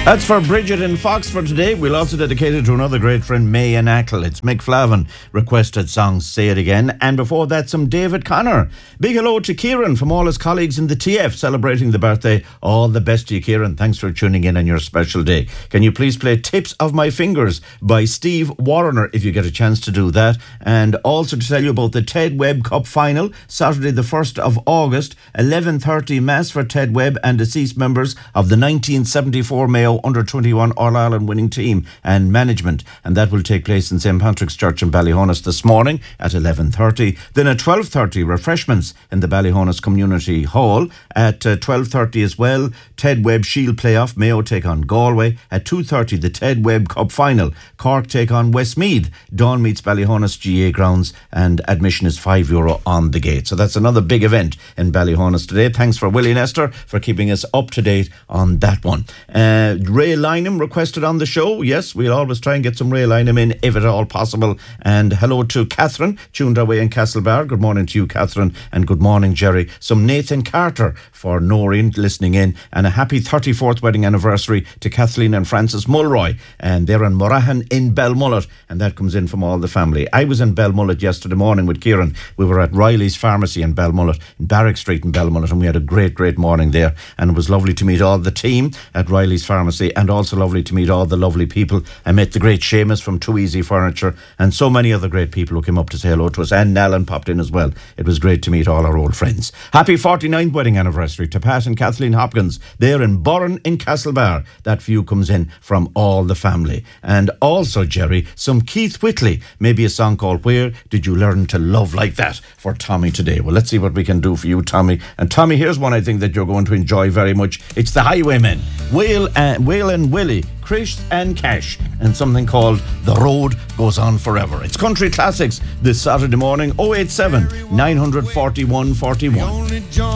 That's for Bridget in Foxford today. We'll also dedicate it to another great friend, May and Ackle. It's Mick Flavin requested songs, Say It Again. And before that, some David Connor. Big hello to Kieran from all his colleagues in the TF celebrating the birthday. All the best to you, Kieran. Thanks for tuning in on your special day. Can you please play Tips of My Fingers by Steve Warner if you get a chance to do that. And also to tell you about the Ted Webb Cup final, Saturday the 1st of August, 11:30 Mass for Ted Webb and deceased members of the 1974 Mayo Under-21 All-Ireland winning team and management, and that will take place in St Patrick's Church in Ballyhonus this morning at 11:30. Then at 12:30, refreshments in the Ballyhonus Community Hall. At 12:30 as well, Ted Webb Shield Playoff, Mayo take on Galway. At 2:30, the Ted Webb Cup final, Cork take on Westmeath. Dawn meets Ballyhonus GA grounds, and admission is €5 on the gate. So that's another big event in Ballyhonus today. Thanks for Willie Nestor for keeping us up to date on that one. Ray Lynham requested on the show. Yes, we'll always try and get some Ray Lynham in if at all possible. And hello to Catherine, tuned away in Castlebar. Good morning to you, Catherine, and good morning, Jerry. Some Nathan Carter for Noreen listening in, and a happy 34th wedding anniversary to Kathleen and Francis Mulroy. And they're in Morahan in Belmullet, and that comes in from all the family. I was in Belmullet yesterday morning with Kieran. We were at Riley's Pharmacy in Belmullet, in Barrack Street in Belmullet, and we had a great morning there. And it was lovely to meet all the team at Riley's Pharmacy, and also lovely to meet all the lovely people. I met the great Seamus from Too Easy Furniture, and so many other great people who came up to say hello to us, and Nalan popped in as well. It was great to meet all our old friends. Happy 49th wedding anniversary to Pat and Kathleen Hopkins. They're in Burren in Castlebar. That view comes in from all the family. And also, Jerry, some Keith Whitley, maybe a song called Where Did You Learn to Love Like That for Tommy today. Well, let's see what we can do for you, Tommy. And Tommy, here's one I think that you're going to enjoy very much. It's the Highwaymen, Whale and Willie, Chris and Cash, and something called The Road Goes On Forever. It's Country Classics this Saturday morning, 087 941 41.